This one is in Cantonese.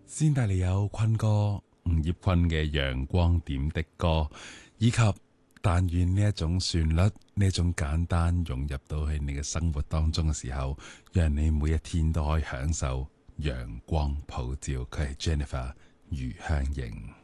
先帶嚟有坤哥吳業坤嘅陽光點的歌，以及但願呢一種旋律，呢一種簡單融入到去你嘅生活當中嘅時候，讓你每一天都可以享受陽光普照。佢係 Jennifer 余香凝。